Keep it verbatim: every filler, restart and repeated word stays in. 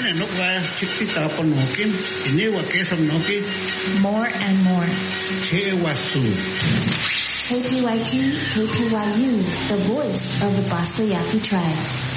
nukwa chikita panokim, inewa kesam noki. More and more. Chewasu. K P Y T, K P Y U, the voice of the Basta Yaqui tribe.